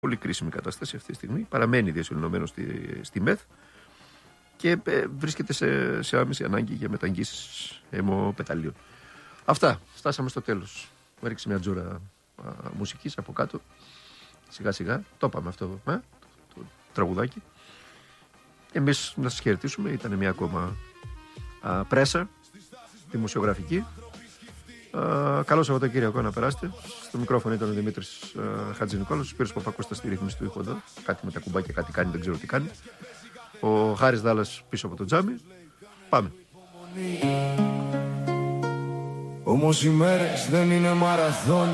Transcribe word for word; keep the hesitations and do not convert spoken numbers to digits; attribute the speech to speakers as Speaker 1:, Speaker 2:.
Speaker 1: Πολύ κρίσιμη κατάσταση αυτή τη στιγμή. Παραμένει διασωληνωμένο στη, στη ΜΕΘ και ε, βρίσκεται σε, σε άμεση ανάγκη για μεταγγίσεις αιμοπεταλίων. Αυτά. Φτάσαμε στο τέλος. Μου έριξε μια τζούρα α, μουσικής από κάτω. Σιγά σιγά. Το είπαμε αυτό α, το, το τραγουδάκι. Εμείς να σας χαιρετήσουμε. Ήταν μια ακόμα α, πρέσα δημοσιογραφική. Uh, καλό Σαββατοκύριακο να περάσετε. Στο μικρόφωνο ήταν ο Δημήτρης uh, Χατζηνικόλος, ο Σπύρος Παπακώστας στη ρύθμιση του ήχου εδώ. Κάτι με τα κουμπάκια, κάτι κάνει, δεν ξέρω τι κάνει. Ο Χάρης Δάλλας πίσω από το τζάμι. Πάμε.
Speaker 2: Όμως οι μέρες δεν είναι μαραθώνι.